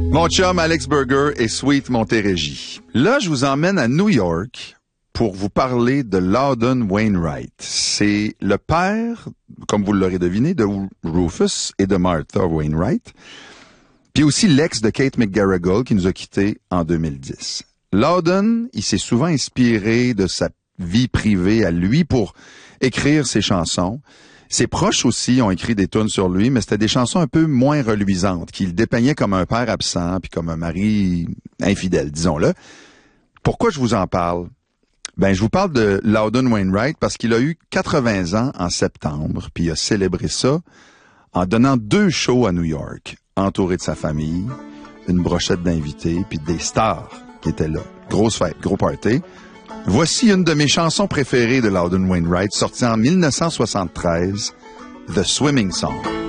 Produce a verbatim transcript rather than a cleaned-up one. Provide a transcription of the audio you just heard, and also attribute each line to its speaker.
Speaker 1: Mon chum Alex Burger et Sweet Montérégie. Là, je vous emmène à New York pour vous parler de Loudon Wainwright. C'est le père, comme vous l'aurez deviné, de Rufus et de Martha Wainwright, puis aussi l'ex de Kate McGarrigle qui nous a quittés en deux mille dix. Loudon, il s'est souvent inspiré de sa vie privée à lui pour écrire ses chansons. Ses proches aussi ont écrit des tunes sur lui, mais c'était des chansons un peu moins reluisantes, qu'il dépeignait comme un père absent, puis comme un mari infidèle, disons-le. Pourquoi je vous en parle? Ben, je vous parle de Loudon Wainwright parce qu'il a eu quatre-vingts ans en septembre, puis il a célébré ça en donnant deux shows à New York, entouré de sa famille, une brochette d'invités, puis des stars qui étaient là. Grosse fête, gros party. Voici une de mes chansons préférées de Loudon Wainwright, sortie en mille neuf cent soixante-treize, The Swimming Song.